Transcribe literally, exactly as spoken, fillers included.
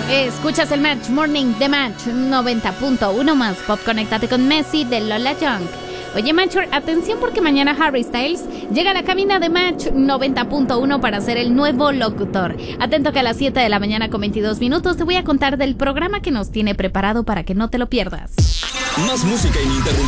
Escuchas el Match Morning de Match noventa punto uno más pop. Conéctate con Messi de Lola Young. Oye, Matcher, atención porque mañana Harry Styles llega a la cabina de Match noventa punto uno para ser el nuevo locutor. Atento que a las siete de la mañana con veintidós minutos te voy a contar del programa que nos tiene preparado para que no te lo pierdas. Más música ininterrumpida.